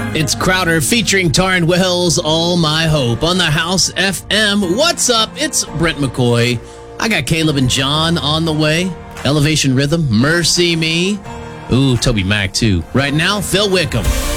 It's Crowder featuring Taryn Wells, All My Hope on the House FM. What's up? It's Brent McCoy. I got Caleb and John on the way. Elevation Rhythm, Mercy Me. Ooh, Toby Mac too. Right now, Phil Wickham.